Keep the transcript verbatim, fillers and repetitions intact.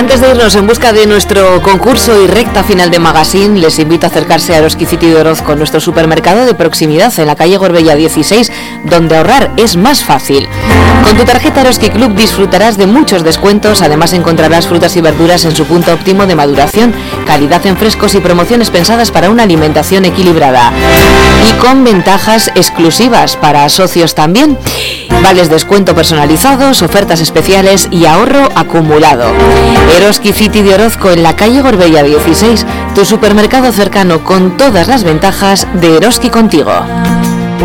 antes de irnos en busca de nuestro concurso y recta final de Magazine, les invito a acercarse a Eroski City de Oroz con nuestro supermercado de proximidad en la calle Gorbella dieciséis, donde ahorrar es más fácil. Con tu tarjeta Eroski Club disfrutarás de muchos descuentos, además encontrarás frutas y verduras en su punto óptimo de maduración, calidad en frescos y promociones pensadas para una alimentación equilibrada. Y con ventajas exclusivas para socios también. Vales descuento personalizados, ofertas especiales y ahorro acumulado. Eroski City de Orozco en la calle Gorbella dieciséis, tu supermercado cercano con todas las ventajas de Eroski contigo.